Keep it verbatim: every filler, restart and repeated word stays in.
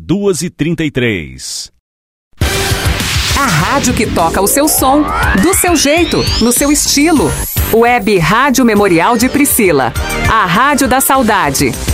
duas e trinta e três. A rádio que toca o seu som, do seu jeito, no seu estilo. Web Rádio Memorial de Priscila. A Rádio da Saudade.